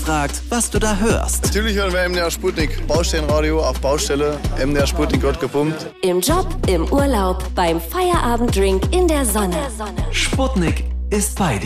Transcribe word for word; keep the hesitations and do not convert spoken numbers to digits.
fragt, was du da hörst. Natürlich hören wir M D R Sputnik. Baustellenradio auf Baustelle. M D R Sputnik wird gepumpt. Im Job, im Urlaub, beim Feierabenddrink in der Sonne. Sputnik ist bei dir.